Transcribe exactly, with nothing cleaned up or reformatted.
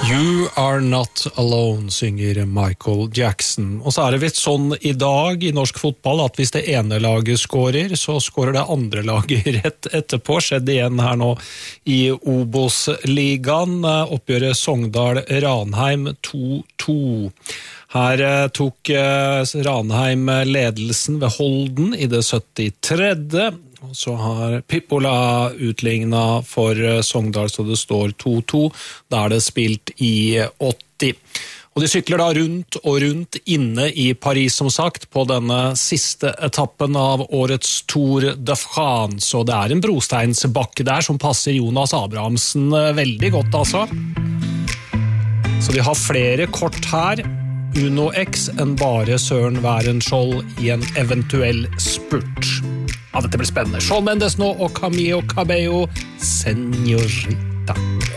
You are not alone, synger Michael Jackson. Og så er det litt sånn i dag i norsk fotball at hvis det ene laget skårer, så skårer det andre laget rett etterpå. Skjedde igjen her nå i Obos-ligaen. Oppgjøret Sogndal-Ranheim to to. Her tok Ranheim ledelsen ved Holden i det syttitre. Og så har Pippola utlignet for Sogndal, så det står to to. Da er det spilt i åtti. Og de sykler da rundt og rundt inne i Paris, som sagt, på denne siste etappen av årets Tour de France. Og det er en brosteinsbakke der som passer Jonas Abrahamsen veldig godt, altså. Så vi har flere kort her. Uno X enn bare Søren Werenskiold i en eventuell spurt. Ja, dette blir spennende. Shawn Mendes nå og Camilo Cabello, Señorita.